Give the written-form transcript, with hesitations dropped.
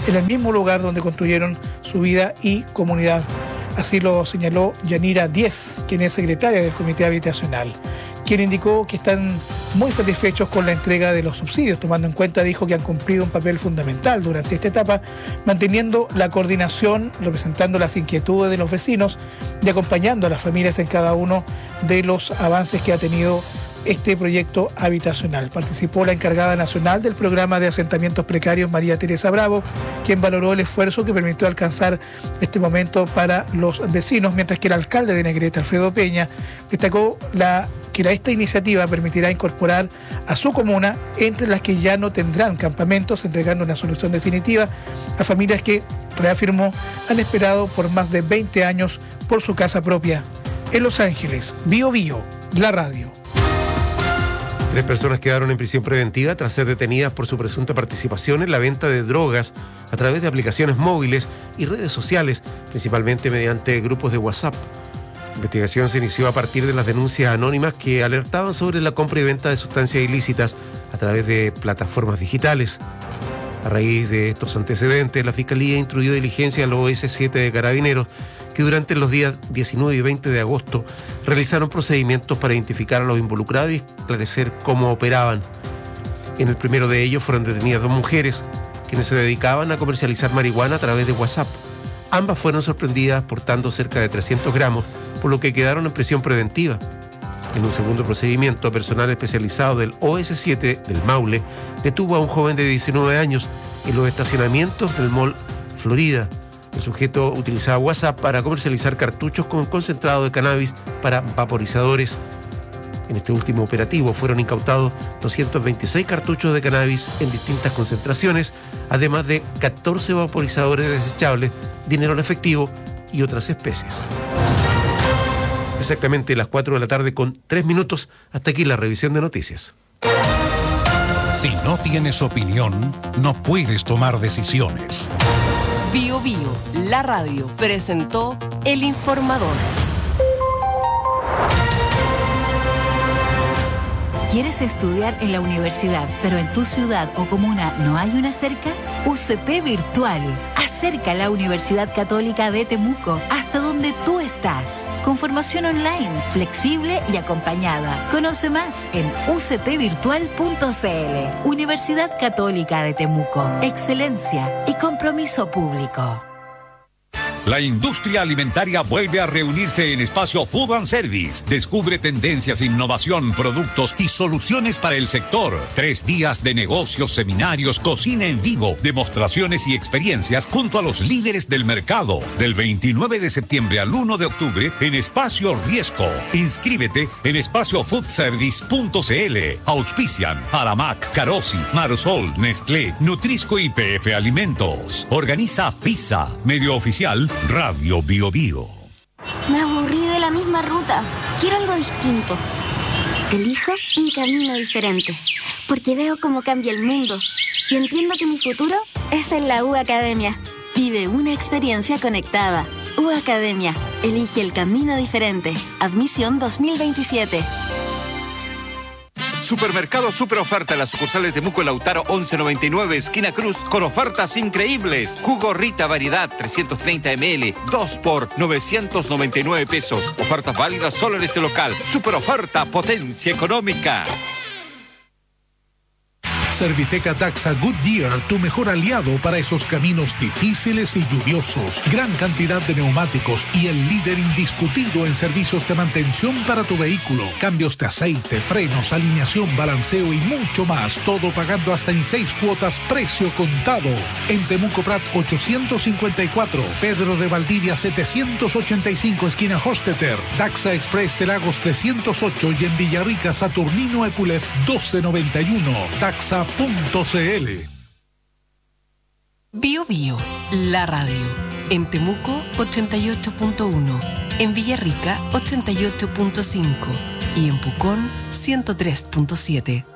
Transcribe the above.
en el mismo lugar donde construyeron su vida y comunidad. Así lo señaló Yanira Díez, quien es secretaria del Comité Habitacional, quien indicó que están muy satisfechos con la entrega de los subsidios, tomando en cuenta, dijo, que han cumplido un papel fundamental durante esta etapa, manteniendo la coordinación, representando las inquietudes de los vecinos y acompañando a las familias en cada uno de los avances que ha tenido este proyecto habitacional. Participó la encargada nacional del programa de asentamientos precarios, María Teresa Bravo, quien valoró el esfuerzo que permitió alcanzar este momento para los vecinos, mientras que el alcalde de Negrete, Alfredo Peña, destacó que esta iniciativa permitirá incorporar a su comuna entre las que ya no tendrán campamentos, entregando una solución definitiva a familias que, reafirmó, han esperado por más de 20 años por su casa propia. En Los Ángeles, Bio Bio, la radio. 3 personas quedaron en prisión preventiva tras ser detenidas por su presunta participación en la venta de drogas a través de aplicaciones móviles y redes sociales, principalmente mediante grupos de WhatsApp. La investigación se inició a partir de las denuncias anónimas que alertaban sobre la compra y venta de sustancias ilícitas a través de plataformas digitales. A raíz de estos antecedentes, la Fiscalía instruyó diligencia a los OS7 de Carabineros, que durante los días 19 y 20 de agosto realizaron procedimientos para identificar a los involucrados y esclarecer cómo operaban. En el primero de ellos fueron detenidas 2 mujeres, quienes se dedicaban a comercializar marihuana a través de WhatsApp. Ambas fueron sorprendidas portando cerca de 300 gramos, por lo que quedaron en prisión preventiva. En un segundo procedimiento, personal especializado del OS7 del Maule detuvo a un joven de 19 años en los estacionamientos del Mall Florida. El sujeto utilizaba WhatsApp para comercializar cartuchos con concentrado de cannabis para vaporizadores. En este último operativo fueron incautados 226 cartuchos de cannabis en distintas concentraciones, además de 14 vaporizadores desechables, dinero en efectivo y otras especies. Exactamente las 4 de la tarde con 3 minutos. Hasta aquí la revisión de noticias. Si no tienes opinión, no puedes tomar decisiones. Bio Bio, la radio, presentó El Informador. ¿Quieres estudiar en la universidad, pero en tu ciudad o comuna no hay una cerca? UCT Virtual. Acerca la Universidad Católica de Temuco hasta donde tú estás. Con formación online, flexible y acompañada. Conoce más en uctvirtual.cl. Universidad Católica de Temuco. Excelencia y compromiso público. La industria alimentaria vuelve a reunirse en Espacio Food and Service. Descubre tendencias, innovación, productos y soluciones para el sector. 3 días de negocios, seminarios, cocina en vivo, demostraciones y experiencias junto a los líderes del mercado. Del 29 de septiembre al 1 de octubre en Espacio Riesco. Inscríbete en espaciofoodservice.cl. Auspician Aramac, Carosi, Marsol, Nestlé, Nutrisco y PF Alimentos. Organiza FISA, medio oficial Radio Bio Bio. Me aburrí de la misma ruta. Quiero algo distinto. Elijo un camino diferente, porque veo cómo cambia el mundo y entiendo que mi futuro es en la U Academia. Vive una experiencia conectada. U Academia. Elige el camino diferente. Admisión 2027. Supermercado Super Oferta en la sucursal de Temuco Lautaro 1199, esquina Cruz, con ofertas increíbles. Jugo Rita variedad 330 ml, 2 por 999 pesos. Ofertas válidas solo en este local. Super Oferta, potencia económica. Serviteca Daxa Goodyear, tu mejor aliado para esos caminos difíciles y lluviosos. Gran cantidad de neumáticos y el líder indiscutido en servicios de mantención para tu vehículo. Cambios de aceite, frenos, alineación, balanceo y mucho más. Todo pagando hasta en 6 cuotas, precio contado. En Temuco Prat 854, Pedro de Valdivia 785, esquina Hosteter. Daxa Express de Lagos 308 y en Villarrica Saturnino Epulef 1291. Daxa.cl. Bio Bio, la radio. En Temuco 88.1, en Villarrica 88.5 y en Pucón 103.7.